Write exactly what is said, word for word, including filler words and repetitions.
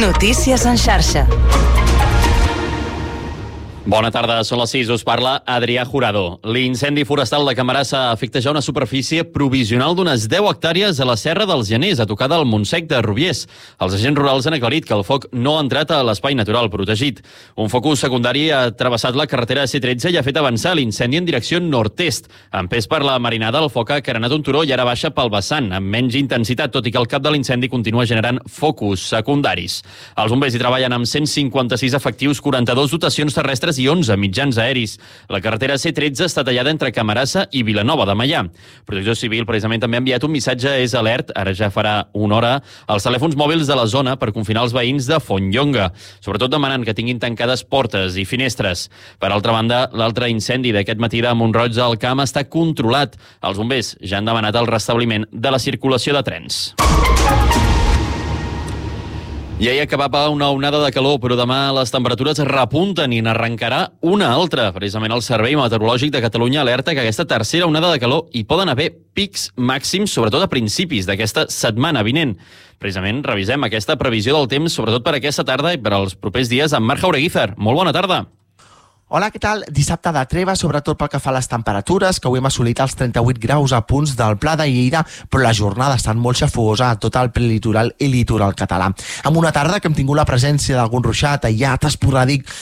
Notícies en xarxa. Bona tarda, són les sis, us parla Adrià Jurado. L'incendi forestal de Camarasa afecta ja una superfície provisional d'unes deu hectàrees a la Serra dels Llaners, a tocar del Montsec de Rubiers. Els agents rurals han aclarit que el foc no ha entrat a l'espai natural protegit. Un focus secundari ha travessat la carretera C tretze i ha fet avançar l'incendi en direcció nord-est. Empès per la marinada, el foc ha carenat un turó i ara baixa pel vessant, amb menys intensitat, tot i que el cap de l'incendi continua generant focus secundaris. Els bombers hi treballen amb cent cinquanta-sis efectius, quaranta-dos dotacions terrestres i onze mitjans aeris. La carretera C tretze està tallada entre Camarasa i Vilanova de Meià. Protecció Civil precisament també ha enviat un missatge és alert, ara ja farà una hora, als telèfons mòbils de la zona per confinar els veïns de Fontlonga, sobretot demanant que tinguin tancades portes i finestres. Per altra banda, l'altre incendi d'aquest matí de Mont-roig del Camp està controlat. Els bombers ja han demanat el restabliment de la circulació de trens. I ahir acabava una onada de calor, però demà les temperatures repunten i n'arrencarà una altra. Precisament el Servei Meteorològic de Catalunya alerta que aquesta tercera onada de calor hi poden haver pics màxims, sobretot a principis d'aquesta setmana vinent. Precisament revisem aquesta previsió del temps, sobretot per aquesta tarda i per als propers dies, amb Marc Jaureguízar. Molt bona tarda. Hola, què tal? Dissabte de treva, sobretot pel que fa a les temperatures, que avui hem assolit els trenta-vuit graus a punts del Pla de Lleida, però la jornada ha estat molt xafosa a tot el prelitoral i litoral català. Amb una tarda que hem tingut la presència d'algun ruixat aïllat, esporàdic,